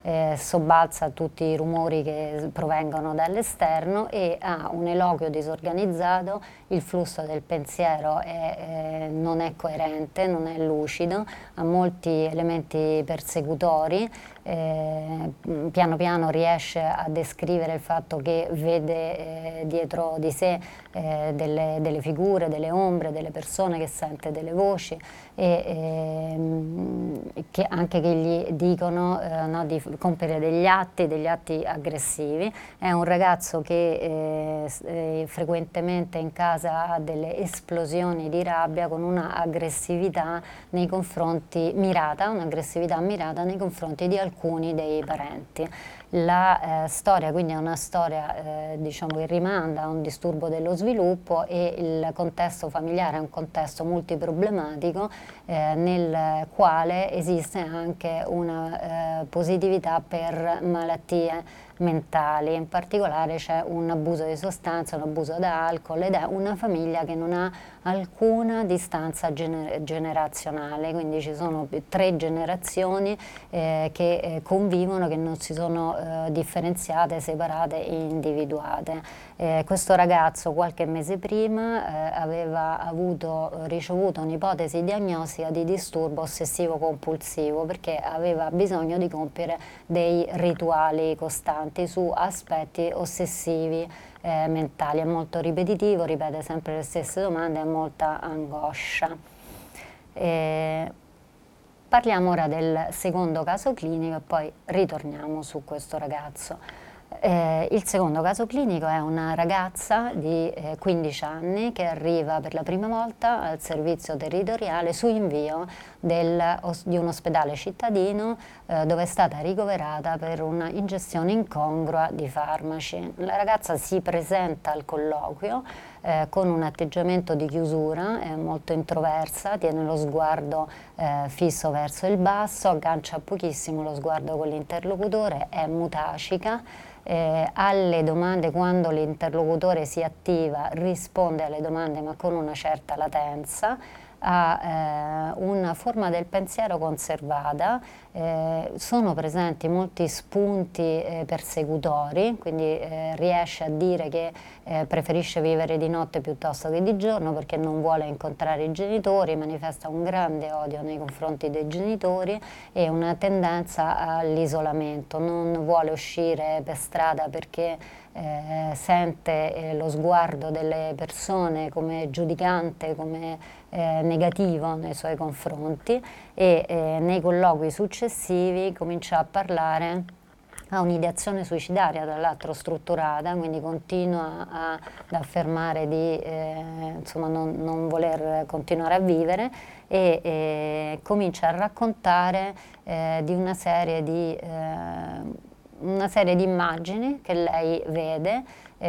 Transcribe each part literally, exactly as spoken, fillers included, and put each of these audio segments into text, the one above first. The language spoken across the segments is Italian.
Eh, sobbalza tutti i rumori che provengono dall'esterno e ha un eloquio disorganizzato, il flusso del pensiero è, eh, non è coerente, non è lucido, ha molti elementi persecutori, eh, piano piano riesce a descrivere il fatto che vede eh, dietro di sé eh, delle, delle figure, delle ombre, delle persone, che sente delle voci e ehm, che anche che gli dicono eh, no, di compiere degli atti, degli atti aggressivi. È un ragazzo che eh, eh, frequentemente in casa ha delle esplosioni di rabbia con una aggressività nei confronti mirata, un'aggressività mirata nei confronti di alcuni dei parenti. La eh, storia quindi è una storia eh, diciamo che rimanda a un disturbo dello sviluppo e il contesto familiare è un contesto multiproblematico eh, nel quale esiste anche una eh, positività per malattie mentali, in particolare c'è un abuso di sostanze, un abuso da alcol ed è una famiglia che non ha alcuna distanza gener generazionale, quindi ci sono tre generazioni eh, che eh, convivono, che non si sono eh, differenziate, separate e individuate. Eh, questo ragazzo qualche mese prima eh, aveva avuto, ricevuto un'ipotesi diagnostica di disturbo ossessivo compulsivo perché aveva bisogno di compiere dei rituali costanti su aspetti ossessivi eh, mentali. È molto ripetitivo, ripete sempre le stesse domande, ha molta angoscia. Eh, parliamo ora del secondo caso clinico e poi ritorniamo su questo ragazzo. Eh, il secondo caso clinico è una ragazza di eh, quindici anni che arriva per la prima volta al servizio territoriale su invio del, di un ospedale cittadino eh, dove è stata ricoverata per una ingestione incongrua di farmaci. La ragazza si presenta al colloquio eh, con un atteggiamento di chiusura, è molto introversa, tiene lo sguardo eh, fisso verso il basso, aggancia pochissimo lo sguardo con l'interlocutore, è mutacica. Eh, alle domande, quando l'interlocutore si attiva, risponde alle domande ma con una certa latenza, ha eh, una forma del pensiero conservata, eh, sono presenti molti spunti eh, persecutori, quindi eh, riesce a dire che eh, preferisce vivere di notte piuttosto che di giorno perché non vuole incontrare i genitori, manifesta un grande odio nei confronti dei genitori e una tendenza all'isolamento, non vuole uscire per strada perché eh, sente eh, lo sguardo delle persone come giudicante, come eh, negativo nei suoi confronti e eh, nei colloqui successivi comincia a parlare, ha un'ideazione suicidaria tra l'altro strutturata, quindi continua a, ad affermare di eh, insomma non, non voler continuare a vivere e eh, comincia a raccontare eh, di una serie di eh, una serie di immagini che lei vede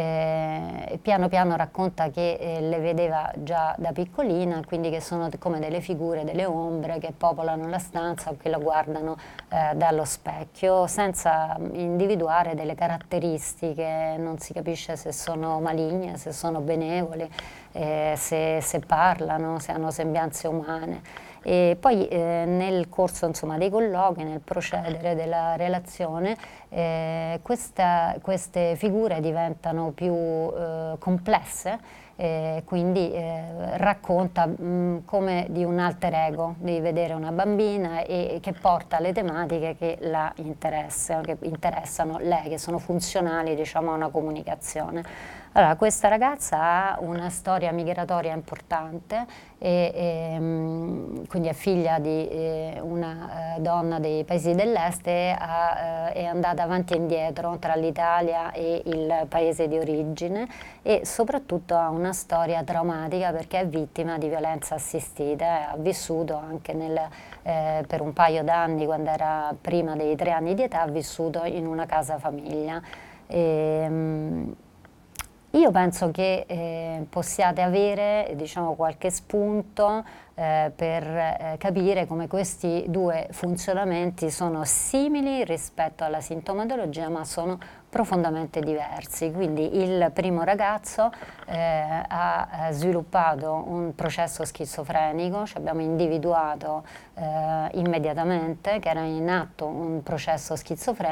eh, e piano piano racconta che eh, le vedeva già da piccolina, quindi che sono come delle figure, delle ombre che popolano la stanza o che la guardano eh, dallo specchio, senza individuare delle caratteristiche, non si capisce se sono maligne, se sono benevoli, eh, se, se parlano, se hanno sembianze umane. E poi eh, nel corso insomma, dei colloqui, nel procedere della relazione, eh, questa, queste figure diventano più eh, complesse, eh, quindi eh, racconta mh, come di un alter ego, di vedere una bambina e, e che porta le tematiche che la interessano, che interessano lei, che sono funzionali diciamo, a una comunicazione. Allora, questa ragazza ha una storia migratoria importante, e, e, quindi è figlia di eh, una eh, donna dei paesi dell'est e ha, eh, è andata avanti e indietro tra l'Italia e il paese di origine e soprattutto ha una storia traumatica perché è vittima di violenza assistita, ha vissuto anche nel, eh, per un paio d'anni, quando era prima dei tre anni di età, ha vissuto in una casa famiglia. E, Io penso che eh, possiate avere, diciamo, qualche spunto eh, per eh, capire come questi due funzionamenti sono simili rispetto alla sintomatologia, ma sono profondamente diversi. Quindi il primo ragazzo eh, ha eh, sviluppato un processo schizofrenico, ci abbiamo individuato eh, immediatamente che era in atto un processo schizofrenico